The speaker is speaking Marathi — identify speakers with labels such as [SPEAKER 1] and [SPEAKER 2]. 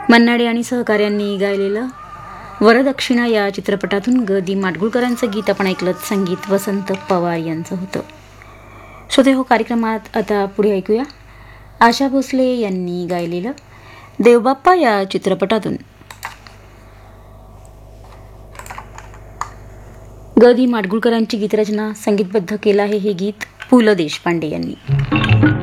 [SPEAKER 1] मन्नाडे आणि सहकाऱ्यांनी गायलेलं वरदक्षिणा या चित्रपटातून ग दी माडगुळकरांचं गीत आपण ऐकलं. संगीत वसंत पवार यांचं होतं. श्रोते हो, कार्यक्रमात आता पुढे ऐकूया आशा भोसले यांनी गायलेलं देवबाप्पा या चित्रपटातून ग दी माडगुळकरांची गीतरचना, संगीतबद्ध केलं आहे हे गीत पु ल देशपांडे यांनी.